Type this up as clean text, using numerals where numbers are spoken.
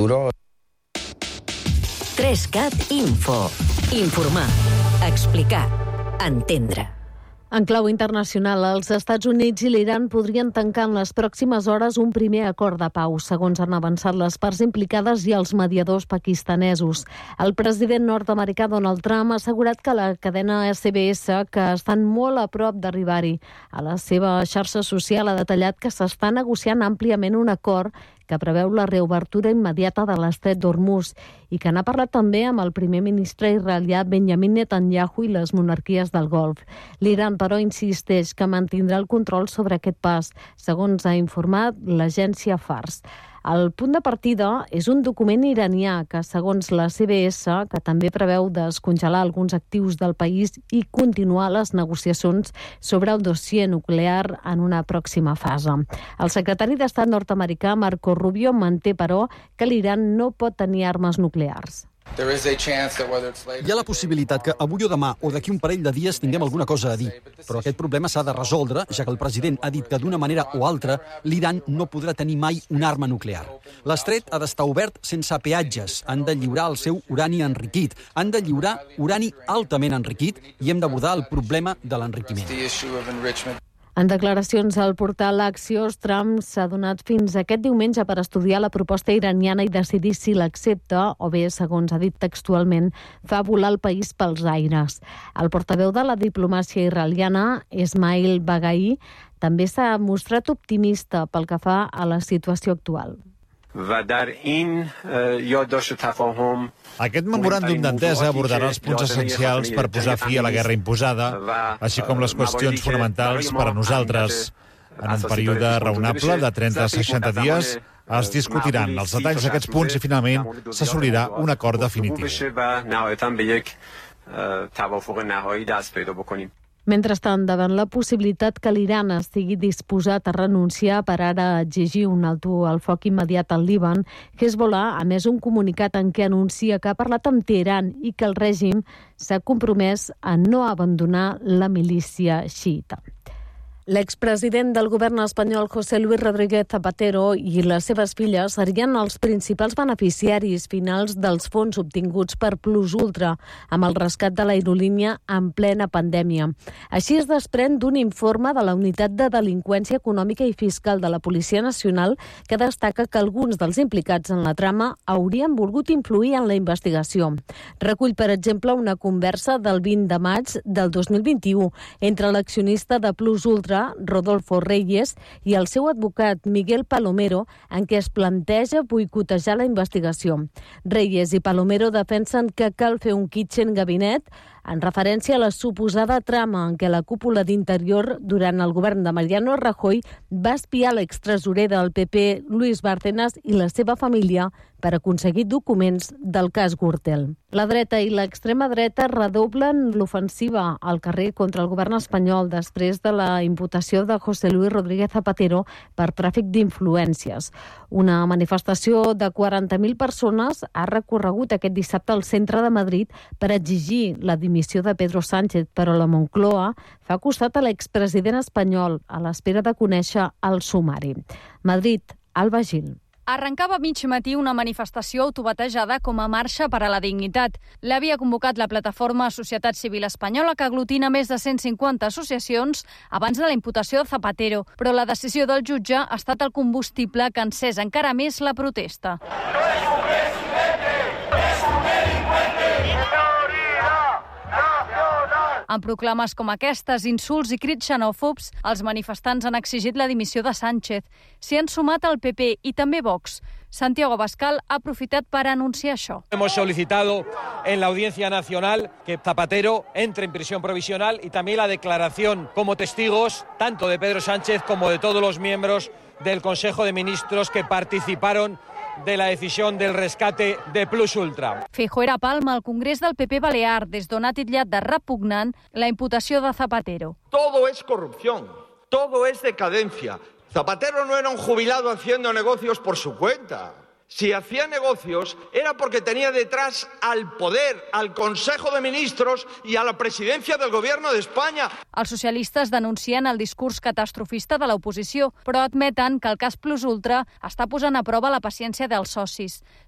futuro. 3CAT Info. Informar, explicar, entendre. En clau internacional, els Estats Units i l'Iran podrien tancar en les pròximes hores un primer acord de pau, segons han avançat les parts implicades i els mediadors pakistanesos. El president nord-americà Donald Trump ha assegurat que la cadena SBS que estan molt a prop d'arribar-hi. A la seva xarxa social ha detallat que s'està negociant àmpliament un acord que preveu la reobertura immediata de l'estret d'Hormuz i que n'ha parlat també amb el primer ministre israelià Benjamin Netanyahu i les monarquies del Golf. L'Iran, però, insisteix que mantindrà el control sobre aquest pas, segons ha informat l'agència Fars. El punt de partida és un document iranià que, segons la CBS, que també preveu descongelar alguns actius del país i continuar les negociacions sobre el dossier nuclear en una pròxima fase. El secretari d'Estat nord-americà, Marco Rubio, manté, però, que l'Iran no pot tenir armes nuclears. Hi ha la possibilitat que avui o demà o d'aquí un parell de dies tinguem alguna cosa a dir, però aquest problema s'ha de resoldre, ja que el president ha dit que d'una manera o altra l'Iran no podrà tenir mai una arma nuclear. L'estret ha d'estar obert sense peatges, han de lliurar el seu urani enriquit, han de lliurar urani altament enriquit i hem d'abordar el problema de l'enriquiment. En declaracions al portal Axios, Trump s'ha donat fins aquest diumenge per estudiar la proposta iraniana i decidir si l'accepta o bé, segons ha dit textualment, fa volar el país pels aires. El portaveu de la diplomàcia israeliana, Ismail Baghai, també s'ha mostrat optimista pel que fa a la situació actual. Aquest memoràndum d'entesa abordarà els punts essencials per posar fi a la guerra imposada, així com les qüestions fonamentals per a nosaltres. En un període raonable de 30 a 60 dies es discutiran els detalls d'aquests punts i finalment s'assolirà un acord definitiu. Mentrestant, davant la possibilitat que l'Iran estigui disposat a renunciar per ara exigir un alto al foc immediat al Líban, Hezbollah ha emès un comunicat en què anuncia que ha parlat amb Teheran i que el règim s'ha compromès a no abandonar la milícia xiïta. L'expresident del govern espanyol, José Luis Rodríguez Zapatero, i les seves filles serien els principals beneficiaris finals dels fons obtinguts per Plus Ultra amb el rescat de l'aerolínia en plena pandèmia. Així es desprèn d'un informe de la Unitat de Delinqüència Econòmica i Fiscal de la Policia Nacional que destaca que alguns dels implicats en la trama haurien volgut influir en la investigació. Recull, per exemple, una conversa del 20 de maig del 2021 entre l'accionista de Plus Ultra, Rodolfo Reyes, i el seu advocat Miguel Palomero, en què es planteja boicotejar la investigació. Reyes i Palomero defensen que cal fer un kitchen gabinet en referència a la suposada trama en què la cúpula d'Interior durant el govern de Mariano Rajoy va espiar l'extresorer del PP, Luis Bárcenas, i la seva família per aconseguir documents del cas Gürtel. La dreta i l'extrema dreta redoblen l'ofensiva al carrer contra el govern espanyol després de la imputació de José Luis Rodríguez Zapatero per tràfic d'influències. Una manifestació de 40.000 persones ha recorregut aquest dissabte al centre de Madrid per exigir la dimissió de Pedro Sánchez, però la Moncloa fa costat a l'expresident espanyol a l'espera de conèixer el sumari. Madrid, Alba Gil. Arrencava a mig matí una manifestació autobatejada com a Marxa per a la Dignitat. L'havia convocat la plataforma Societat Civil Espanyola, que aglutina més de 150 associacions abans de la imputació de Zapatero. Però la decisió del jutge ha estat el combustible que ha encès encara més la protesta. No es un presidente, es un delincuente. Amb proclames com aquestes, insults i crits xenòfobs, els manifestants han exigit la dimissió de Sánchez. S'hi han sumat el PP i també Vox. Santiago Abascal ha aprofitat per anunciar això. Hemos solicitado en la Audiencia Nacional que Zapatero entre en prisión provisional y también la declaración como testigos tanto de Pedro Sánchez como de todos los miembros del Consejo de Ministros que participaron de la decisión del rescate de Plus Ultra. Feijóo era Palma al Congrés del PP Balear, des d'on ha titllat de repugnant la imputació de Zapatero. Todo es corrupción, todo es decadencia. Zapatero no era un jubilado haciendo negocios por su cuenta. Si hacía negocios era porque tenía detrás al poder, al Consejo de Ministros y a la presidencia del Gobierno de España. Els socialistes denuncien el discurs catastrofista de l'oposició, però admeten que el cas Plus Ultra està posant a prova la paciència dels socis.